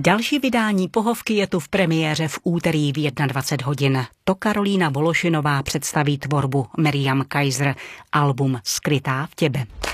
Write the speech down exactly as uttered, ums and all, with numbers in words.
Další vydání Pohovky je tu v premiéře v úterý v dvacet jedna hodin. To Karolína Vološinová představí tvorbu Meriam Kaiser, album Skrytá v těbe.